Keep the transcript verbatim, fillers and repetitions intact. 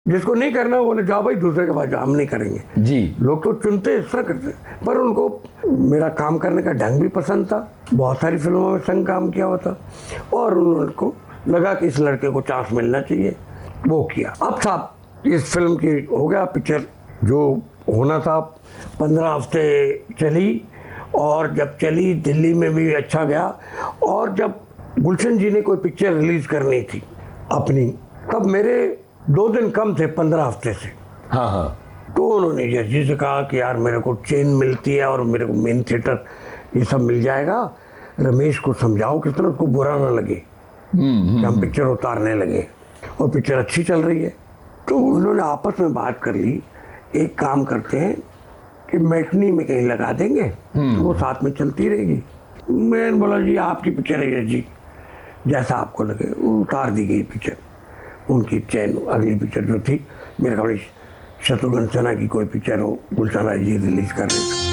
जिसको नहीं करना वो बोले जाओ भाई दूसरे के पास जाओ, हम नहीं करेंगे जी। लोग तो चुनते इस तरह करते, पर उनको मेरा काम करने का ढंग भी पसंद था। बहुत सारी फिल्मों में संग काम किया हुआ था और उनको लगा कि इस लड़के को चांस मिलना चाहिए, वो किया। अब साहब इस फिल्म की हो गया पिक्चर जो होना था, पंद्रह हफ्ते चली और जब चली दिल्ली में भी अच्छा गया। और जब गुलशन जी ने कोई पिक्चर रिलीज करनी थी अपनी, तब मेरे दो दिन कम थे पंद्रह हफ्ते से। हाँ हाँ। तो उन्होंने जैसे से कहा कि यार मेरे को चेन मिलती है और मेरे को मेन थिएटर ये सब मिल जाएगा, रमेश को समझाओ किस तरह उसको बुरा ना लगे कि हम पिक्चर उतारने लगे और पिक्चर अच्छी चल रही है। तो उन्होंने आपस में बात कर ली, एक काम करते हैं कि मैटनी में कहीं लगा देंगे तो वो साथ में चलती रहेगी। मैंने बोला जी आपकी पिक्चर है जी, जैसा आपको लगे। उतार दी गई पिक्चर उनकी चैन। अगली पिक्चर जो थी मेरे ख्याल शत्रुघ्न सिन्हा की कोई पिक्चर हो, गुलशन राय जी रिलीज कर रहे थे।